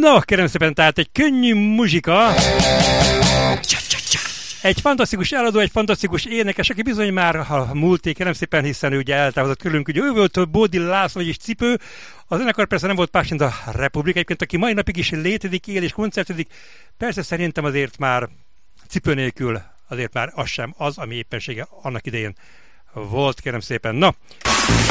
Na, kérem szépen, tehát egy könnyű muzsika. Egy fantasztikus eladó, egy fantasztikus énekes, aki bizony már a múlté, kérem szépen, hiszen ő ugye eltávozott körülünk, ugye ő volt Bódi László, vagyis Cipő. A zenekar persze nem volt más, mint a Republik, egyébként, aki mai napig is létezik, él és koncertezik. Persze szerintem azért már Cipő nélkül, azért már az sem az, ami éppensége annak idején volt, kérem szépen. Na,